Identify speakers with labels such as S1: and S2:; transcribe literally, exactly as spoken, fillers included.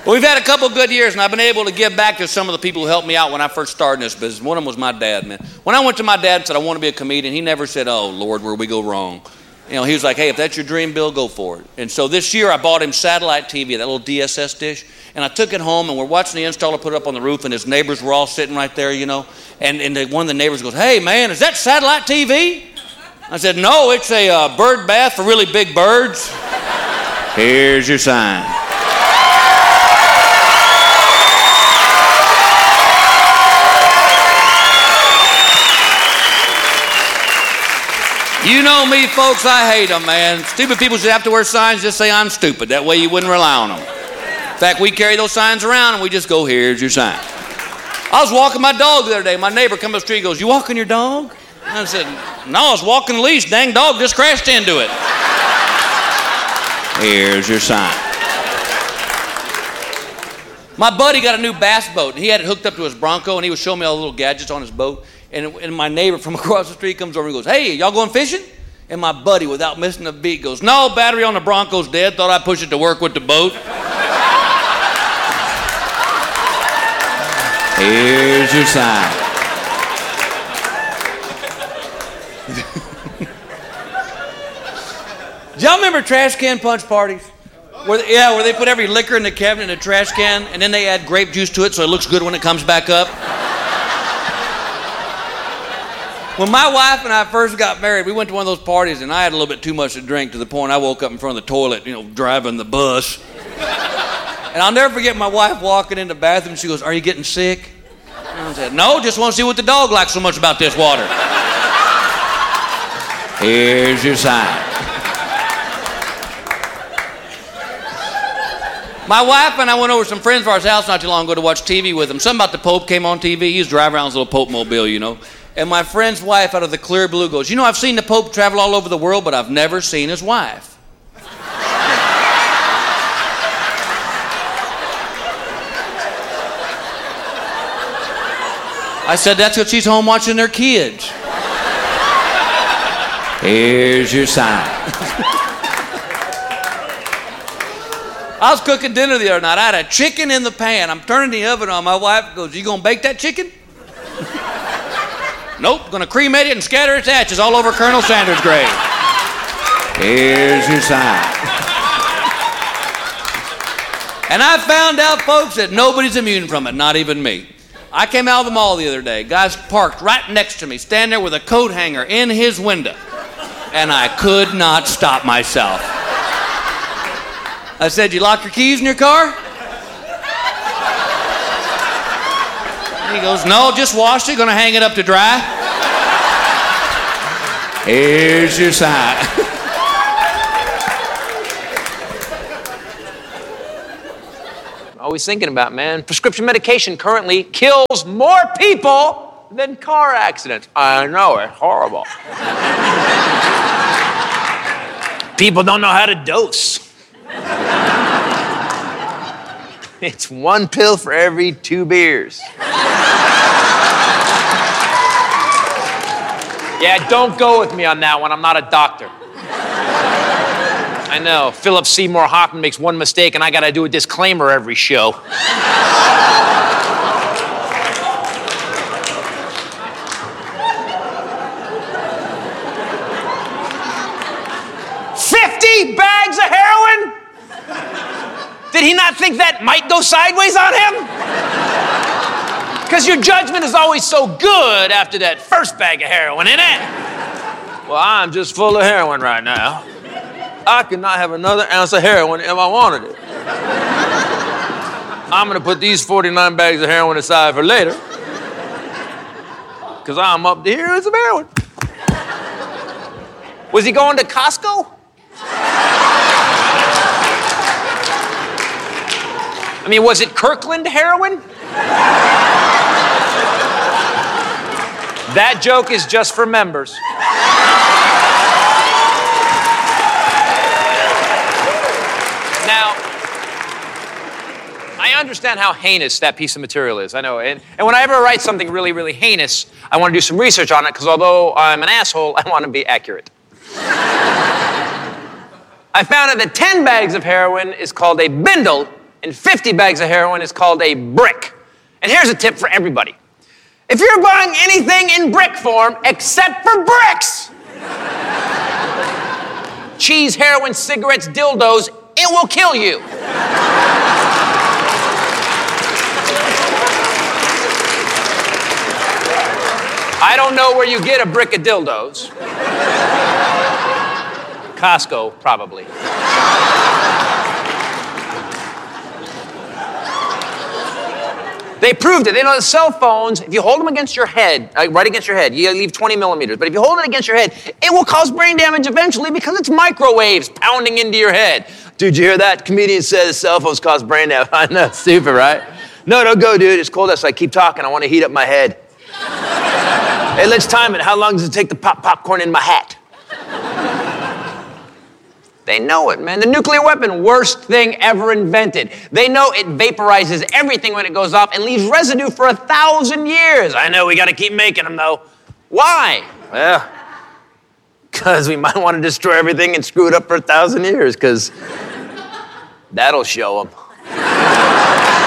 S1: Well, we've had a couple good years, and I've been able to give back to some of the people who helped me out when I first started in this business. One of them was my dad, man. When I went to my dad and said, I want to be a comedian, he never said, oh, Lord, where we go wrong. You know, he was like, hey, if that's your dream, Bill, go for it. And so this year I bought him satellite T V, that little D S S dish, and I took it home, and we're watching the installer put it up on the roof, and his neighbors were all sitting right there, you know. And, and the, one of the neighbors goes, hey, man, is that satellite T V? I said, no, it's a uh, bird bath for really big birds. Here's your sign. You know me, folks, I hate them, man. Stupid people should have to wear signs, just say I'm stupid. That way you wouldn't rely on them. In fact, we carry those signs around and we just go, here's your sign. I was walking my dog the other day. My neighbor come up the street and goes, you walking your dog? And I said, no, I was walking the leash. Dang dog just crashed into it. Here's your sign. My buddy got a new bass boat, and he had it hooked up to his Bronco, and he was showing me all the little gadgets on his boat. And, and my neighbor from across the street comes over and goes, hey, y'all going fishing? And my buddy, without missing a beat, goes, no, battery on the Bronco's dead. Thought I'd push it to work with the boat. Here's your sign. Do y'all remember trash can punch parties? Where they, yeah, where they put every liquor in the cabinet in a trash can, and then they add grape juice to it so it looks good when it comes back up. When my wife and I first got married, we went to one of those parties, and I had a little bit too much to drink to the point I woke up in front of the toilet, you know, driving the bus. And I'll never forget my wife walking in the bathroom. She goes, are you getting sick? And I said, no, just want to see what the dog likes so much about this water. Here's your sign. My wife and I went over to some friends of ours' house not too long ago to watch T V with them. Something about the Pope came on T V. He was driving around his little Pope mobile, you know. And my friend's wife, out of the clear blue, goes, you know, I've seen the Pope travel all over the world, but I've never seen his wife. I said, that's because she's home watching their kids. Here's your sign. I was cooking dinner the other night. I had a chicken in the pan. I'm turning the oven on. My wife goes, you gonna bake that chicken? Nope, gonna cremate it and scatter its ashes all over Colonel Sanders' grave. Here's your sign. And I found out, folks, that nobody's immune from it, not even me. I came out of the mall the other day. Guy's parked right next to me, standing there with a coat hanger in his window. And I could not stop myself. I said, you lock your keys in your car? He goes, no, just washed it, gonna hang it up to dry. Here's your sign.
S2: Always thinking about, man, prescription medication currently kills more people than car accidents. I know, it's horrible. People don't know how to dose. It's one pill for every two beers. Yeah, don't go with me on that one. I'm not a doctor. I know. Philip Seymour Hoffman makes one mistake, and I got to do a disclaimer every show. Fifty bags of heroin? Did he not think that might go sideways on him? Because your judgment is always so good after that first bag of heroin, isn't it? Well, I'm just full of heroin right now. I could not have another ounce of heroin if I wanted it. I'm gonna put these forty-nine bags of heroin aside for later. Because I'm up to here with some heroin. Was he going to Costco? I mean, was it Kirkland heroin? That joke is just for members. Now, I understand how heinous that piece of material is. I know. And, and when I ever write something really, really heinous, I want to do some research on it, because although I'm an asshole, I want to be accurate. I found out that ten bags of heroin is called a bindle, and fifty bags of heroin is called a brick. And here's a tip for everybody. If you're buying anything in brick form except for bricks, cheese, heroin, cigarettes, dildos, it will kill you. I don't know where you get a brick of dildos. Costco, probably. They proved it. They know that cell phones, if you hold them against your head, like right against your head, you leave twenty millimeters, but if you hold it against your head, it will cause brain damage eventually because it's microwaves pounding into your head. Dude, you hear that? Comedian says cell phones cause brain damage. I know, stupid, right? No, don't go, dude. It's cold outside. Keep talking. I want to heat up my head. Hey, let's time it. How long does it take to pop popcorn in my hat? They know it, man. The nuclear weapon, worst thing ever invented. They know it vaporizes everything when it goes off and leaves residue for a thousand years. I know, we got to keep making them, though. Why? Well, because we might want to destroy everything and screw it up for a thousand years, because that'll show them.